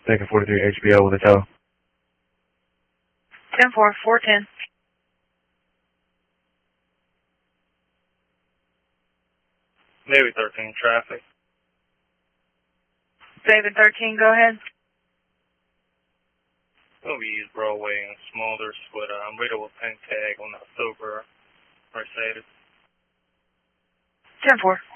Taking 43 HBO with a tow. 10-4, 410. Maybe 13 traffic. David 13, go ahead. We'll use Broadway and Smulders with radar with pink tag on the silver Mercedes. 10-4.